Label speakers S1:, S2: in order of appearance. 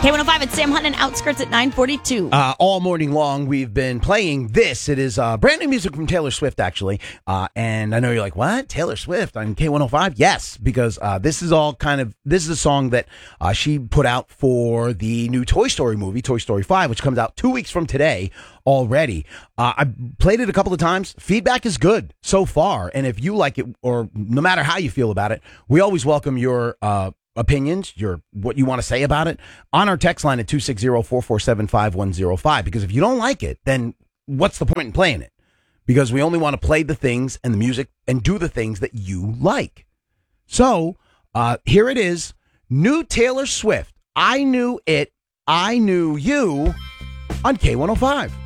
S1: K105 at Sam Hunt and Outskirts at 9:42.
S2: All morning long, we've been playing this. It is brand new music from Taylor Swift, actually. And I know you're like, what? Taylor Swift on K105? Yes, because this is a song that she put out for the new Toy Story movie, Toy Story 5, which comes out 2 weeks from today already. I played it a couple of times. Feedback is good so far. And if you like it, or no matter how you feel about it, we always welcome your opinions, what you want to say about it on our text line at 260-447-5105. Because if you don't like it, then what's the point in playing it? Because we only want to play the things and the music and do the things that you like. So here it is. New Taylor Swift. I Knew It, I Knew You on K105.